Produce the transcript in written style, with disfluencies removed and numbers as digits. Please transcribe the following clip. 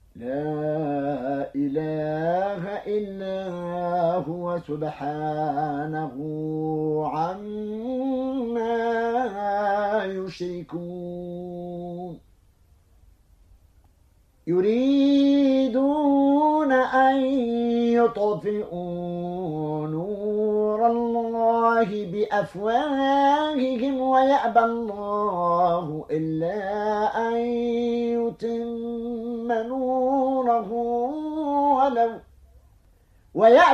لا إله إلا هو سبحانه عما يشركون يريدون أن يطفئوا نور الله بأفواههم ويأبى الله إلا أن يتم نوره ولو